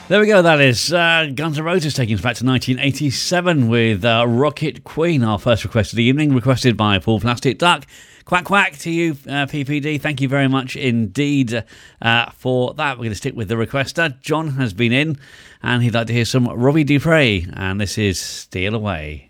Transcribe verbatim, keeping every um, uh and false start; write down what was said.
There we go, that is uh, Guns N' Roses taking us back to nineteen eighty-seven with uh, Rocket Queen, our first request of the evening, requested by Paul Plastic Duck. Quack quack to you, uh, P P D. Thank you very much indeed uh, for that. We're going to stick with the requester. John has been in and he'd like to hear some Robbie Dupre, and this is Steal Away.